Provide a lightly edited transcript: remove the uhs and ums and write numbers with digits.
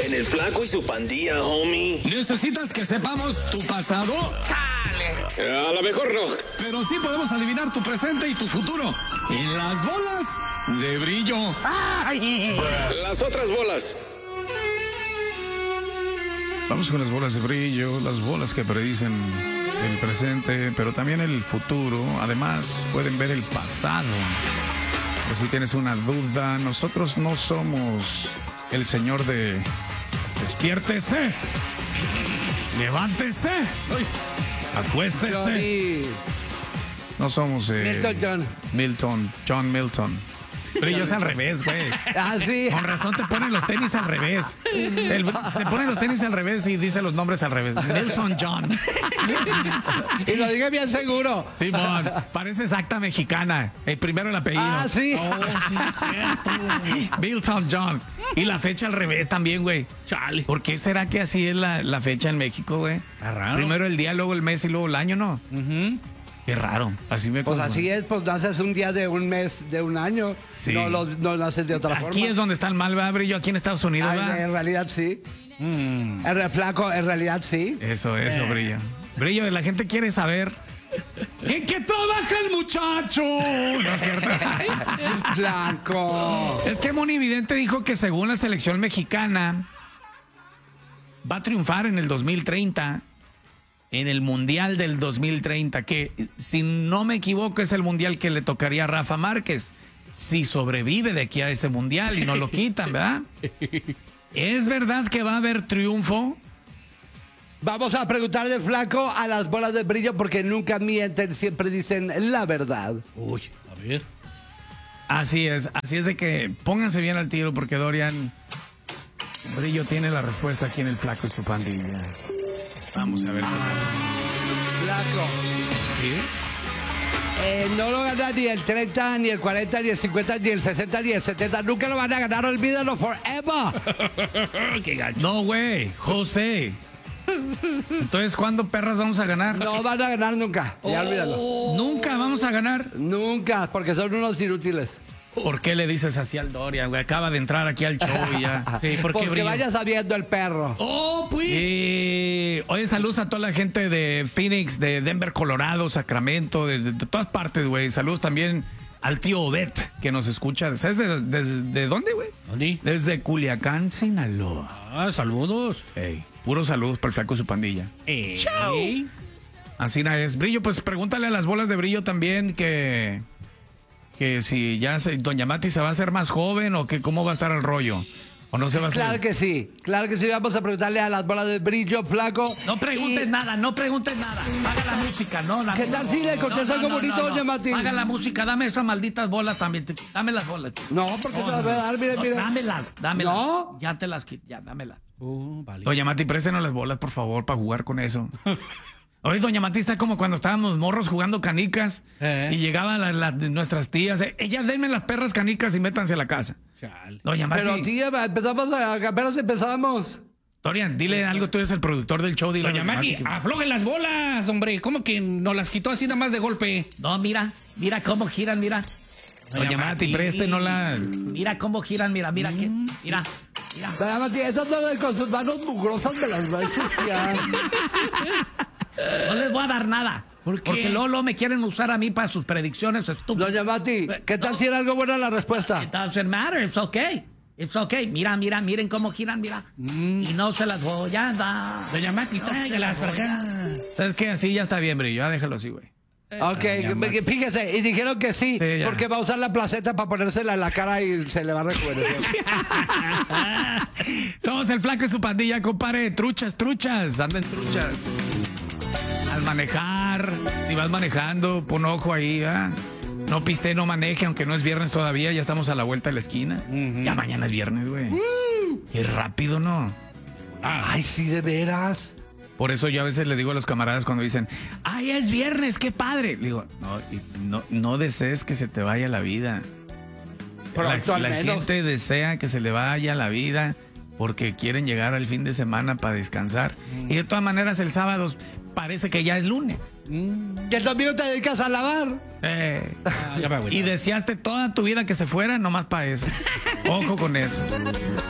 En el Flaco y su Pandilla, homie. ¿Necesitas que sepamos tu pasado? A lo mejor no. Pero sí podemos adivinar tu presente y tu futuro. En las bolas de brillo. Las otras bolas. Vamos con las bolas de brillo, las bolas que predicen el presente, pero también el futuro. Además, pueden ver el pasado. Pero si tienes una duda, nosotros no somos el señor de... Despiértese. Levántese. Acuéstese. Johnny. No somos... John Milton. Brillo es al revés, güey. Ah, sí. Con razón te ponen los tenis al revés. Se ponen los tenis al revés y dice los nombres al revés. Milton John. Y lo dije bien seguro. Simón, parece exacta mexicana. El primero el apellido. Ah, sí. Milton John. Y la fecha al revés también, güey. Chale. ¿Por qué será que así es la fecha en México, güey? Está raro. Primero el día, luego el mes y luego el año, ¿no? Qué raro. Así me Pues confundo. así es, pues naces un día de un mes, de un año. Sí. No naces de otra forma. Aquí es donde está el mal, ¿verdad, Brillo? Aquí en Estados Unidos, Ay, ¿verdad? en realidad sí. Flaco, en realidad sí. Eso, Brillo. Brillo, la gente quiere saber ¿en qué trabaja el muchacho? ¿No es cierto? Flaco. Es que Moni Vidente dijo que según la selección mexicana va a triunfar en el 2030, en el Mundial del 2030, que si no me equivoco es el Mundial que le tocaría a Rafa Márquez, si sobrevive de aquí a ese Mundial y no lo quitan, ¿verdad? ¿Es verdad que va a haber triunfo? Vamos a preguntarle, Flaco, a las bolas de brillo porque nunca mienten, siempre dicen la verdad. Uy, a ver. Así es de que pónganse bien al tiro porque Dorian Brillo tiene la respuesta aquí en el Flaco y su Pandilla. Vamos a ver. Flaco. ¿Sí? No lo gana ni el 30, ni el 40, ni el 50, ni el 60, ni el 70. Nunca lo van a ganar, olvídalo forever. Qué gacho. No, güey, José. Entonces, ¿cuándo perras vamos a ganar? No van a ganar nunca, ya olvídalo. Nunca vamos a ganar. Nunca, porque son unos inútiles. ¿Por qué le dices así al Dorian, güey? Acaba de entrar aquí al show y ya. Sí, ¿por qué Porque Brillo? vaya sabiendo el perro. Oh, pues. Oye, saludos a toda la gente de Phoenix, de Denver, Colorado, Sacramento, de todas partes, güey. Saludos también al tío Obed, que nos escucha. ¿Sabes de dónde, güey? ¿Dónde? Desde Culiacán, Sinaloa. Ah, saludos. Ey, puros saludos para el Flaco y su pandilla. ¡Chao! Así es. Brillo, pues pregúntale a las bolas de brillo también que si ya Doña Mati se va a hacer más joven o que cómo va a estar el rollo. ¿O no se va a hacer? Claro que sí. Vamos a preguntarle a las bolas de brillo, Flaco. No preguntes nada. Paga la música, no. ¿Qué tal si le contesta algo bonito, Doña Mati? Paga la música, dame esas malditas bolas también. Dame las bolas. No, porque te las voy a dar, mire. Dámelas. No. Ya te las quito, ya, dámelas. Vale. Doña Mati, préstenos las bolas, por favor, para jugar con eso. Oye, Doña Mati está como cuando estábamos morros jugando canicas y llegaban nuestras tías. Ellas denme las perras canicas y métanse a la casa. Chale. Doña Mati. Pero tía, apenas empezamos. Dorian, dile algo, tú eres el productor del show. Dile a Doña Mati, aflojen las bolas, hombre. ¿Cómo que nos las quitó así nada más de golpe? No, mira cómo giran, mira. Doña Mati, préstenosla. Mira cómo giran, mira. Mira. Doña Mati, esas son con sus manos mugrosas me las va a ensuciar. No les voy a dar nada. ¿Por qué? Porque luego me quieren usar a mí para sus predicciones estúpidas. Doña Mati, ¿qué tal si era algo buena la respuesta? It doesn't matter, it's okay. It's okay. Miren cómo giran, mira. Y no se las voy a dar. Doña Mati, tráigalas para acá. ¿Sabes qué? Así ya está bien, Brillo. Ya déjalo así, güey. Ok, fíjese, y dijeron que sí, ya. porque va a usar la placenta para ponérsela en la cara y se le va a rejuvenecer. Somos el Flaco y su pandilla, compadre. Truchas. Anden truchas. Al manejar, si vas manejando, pon ojo ahí, ¿verdad? No piste, no maneje, aunque no es viernes todavía, ya estamos a la vuelta de la esquina. Ya mañana es viernes, güey. Qué rápido, ¿no? Ay, sí, de veras. Por eso yo a veces le digo a los camaradas cuando dicen, ¡ay, es viernes, qué padre! Le digo, no desees que se te vaya la vida. Pronto, al La menos. gente desea que se le vaya la vida porque quieren llegar al fin de semana para descansar. Y de todas maneras el sábado parece que ya es lunes. Y el domingo te dedicas a lavar. Ya me voy. Y deseaste toda tu vida que se fuera nomás para eso. Ojo con eso.